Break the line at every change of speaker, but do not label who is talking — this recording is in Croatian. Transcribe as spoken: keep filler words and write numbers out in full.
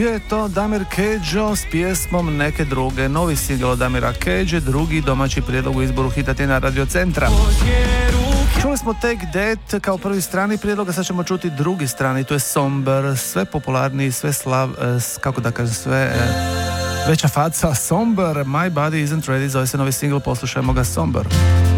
Je to Damir Kedžo s pjesmom Neke druge, novi singl od Damira Kedže, drugi domaći prijedlog u izboru Hita tjedna Radio Centra. Čuli smo Take That kao prvi strani prijedlog, a sad ćemo čuti drugi strani, to je Somber, sve popularniji, sve slav, kako da kažem, sve veća faca, Somber, My Body Isn't Ready, zove se novi singl, poslušajmo ga, Somber.